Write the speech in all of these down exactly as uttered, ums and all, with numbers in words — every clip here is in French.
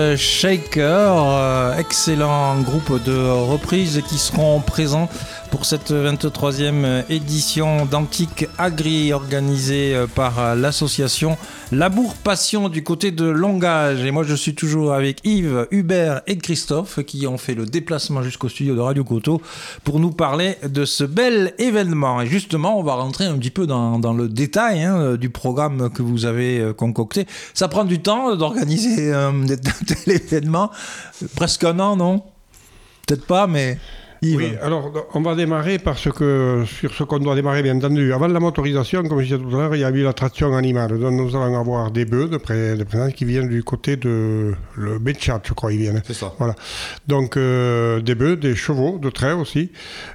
Shaker, euh, excellent groupe de reprises qui seront présents pour cette vingt-troisième édition d'Antique Agri organisée par l'association Labour Passion du côté de Longage. Et moi je suis toujours avec Yves, Hubert et Christophe qui ont fait le déplacement jusqu'au studio de Radio Coteau pour nous parler de ce bel événement. Et justement on va rentrer un petit peu dans, dans le détail hein, du programme que vous avez concocté. Ça prend du temps d'organiser un tel événement, presque un an, non ? Peut-être pas, mais... Yves. Oui, alors on va démarrer parce que sur ce qu'on doit démarrer, bien entendu, avant la motorisation, comme je disais tout à l'heure, il y a eu la traction animale. Donc nous allons avoir des bœufs de, près, de présence qui viennent du côté de le Béchat, je crois, ils viennent. C'est ça. Voilà. Donc euh, des bœufs, des chevaux de trait aussi,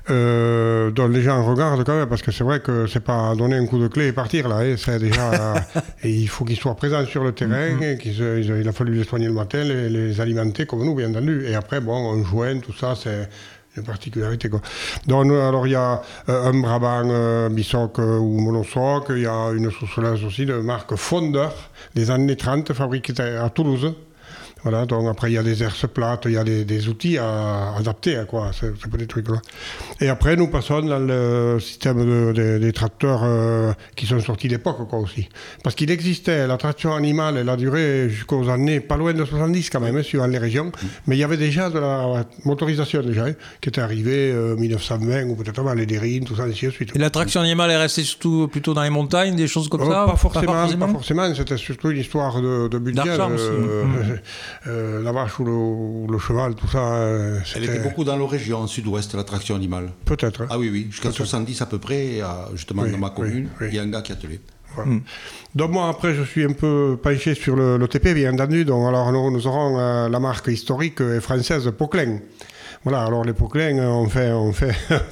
euh, dont les gens regardent quand même, parce que c'est vrai que c'est pas donner un coup de clé et partir là. Hein, c'est déjà, et il faut qu'ils soient présents sur le terrain, mm-hmm. qu'ils, ils, il a fallu les soigner le matin, les, les alimenter comme nous, bien entendu. Et après, bon, on joint, tout ça, c'est... une particularité quoi. Donc alors il y a euh, un Brabant euh, Bissoc euh, ou Monosoc, il y a une saucelaise aussi de marque Fondeur des années trente fabriquée à Toulouse. Voilà, donc après il y a des herses plates, il y a des, des outils à, adaptés, quoi, c'est, c'est pas des trucs là. Et après nous passons dans le système de, de, des tracteurs euh, qui sont sortis d'époque, quoi, aussi. Parce qu'il existait, la traction animale, elle a duré jusqu'aux années, pas loin de soixante-dix quand même, hein, suivant les régions, mais il y avait déjà de la motorisation déjà, hein, qui était arrivée en euh, dix-neuf cent vingt, ou peut-être avant, les dérines, tout ça, ainsi de suite. Et la traction animale est restée surtout plutôt dans les montagnes, des choses comme euh, ça pas forcément, pas forcément, pas forcément, c'était surtout une histoire de, de budget. D'argent aussi. Euh, mmh. Euh, la vache ou le, ou le cheval, tout ça. Euh, Elle était beaucoup dans nos régions, en sud-ouest, la traction animale. Peut-être. Hein. Ah oui, oui, jusqu'à Peut-être. soixante-dix à peu près, justement oui, dans ma commune, oui, oui. Il y a un gars qui attelait. Voilà. Mm. Donc moi, après, je suis un peu penché sur le, le T P, bien entendu. Donc, alors, nous, nous aurons euh, la marque historique et française Poquelin. Voilà, alors les Poquelin, on fait, on fait